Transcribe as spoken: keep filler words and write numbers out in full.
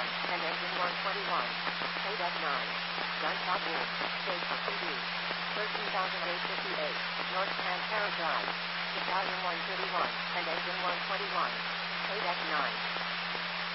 one and engine one twenty-one. Paid at nine. Gunshot wound. State C D. thirteen thousand eight hundred fifty-eight. North Pantera Drive. Battalion one thirty-one and engine one twenty-one. Paid at nine.